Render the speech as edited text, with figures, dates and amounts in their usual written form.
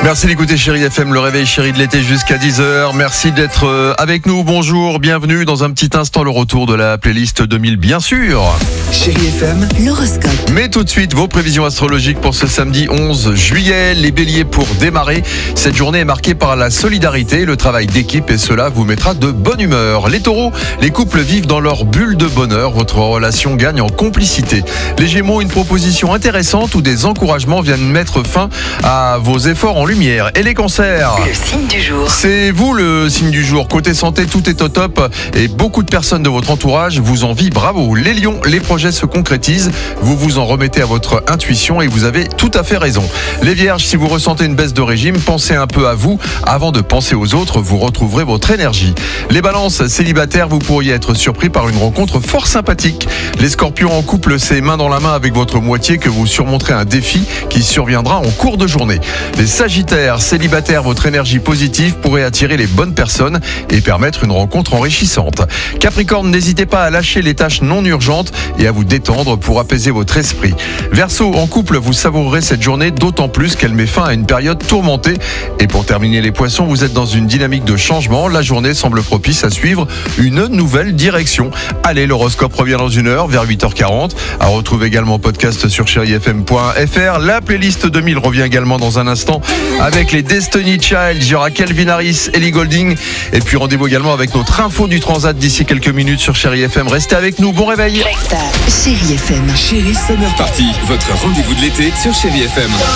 Merci d'écouter Chérie FM, le réveil chéri de l'été jusqu'à 10h. Merci d'être avec nous. Bonjour, bienvenue. Dans un petit instant, le retour de la playlist 2000, bien sûr. Chérie FM, l'horoscope. Mais tout de suite, vos prévisions astrologiques pour ce samedi 11 juillet. Les béliers, pour démarrer, cette journée est marquée par la solidarité, le travail d'équipe et cela vous mettra de bonne humeur. Les taureaux, les couples vivent dans leur bulle de bonheur. Votre relation gagne en complicité. Les gémeaux, une proposition intéressante ou des encouragements viennent mettre fin à vos efforts en lumière. Et les cancers, Le signe du jour. c'est vous le signe du jour. Côté santé, tout est au top et beaucoup de personnes de votre entourage vous envient. Bravo. Les lions, les projets se concrétisent. Vous vous en remettez à votre intuition et vous avez tout à fait raison. Les vierges, si vous ressentez une baisse de régime, pensez un peu à vous avant de penser aux autres. Vous retrouverez votre énergie. Les balances, célibataires, vous pourriez être surpris par une rencontre fort sympathique. Les scorpions en couple, c'est main dans la main avec votre moitié que vous surmonterez un défi qui surviendra en cours de journée. Les sagittaires, célibataires, votre énergie positive pourrait attirer les bonnes personnes et permettre une rencontre enrichissante. Capricorne, n'hésitez pas à lâcher les tâches non urgentes et à vous détendre pour apaiser votre esprit. Verseau, en couple, vous savourerez cette journée d'autant plus qu'elle met fin à une période tourmentée. Et pour terminer les poissons, vous êtes dans une dynamique de changement. La journée semble propice à suivre une nouvelle direction. Allez, l'horoscope revient dans une heure, vers 8h40. À retrouver également en podcast sur chérifm.fr. La playlist 2000 revient également dans un instant avec les Destiny Child. Il y aura Calvin Harris, Ellie Goulding. Et puis rendez-vous également avec notre info du Transat d'ici quelques minutes sur Chérie FM. Restez avec nous, bon réveil. Chérie FM. Chérie Summer Party, votre rendez-vous de l'été sur Chérie FM.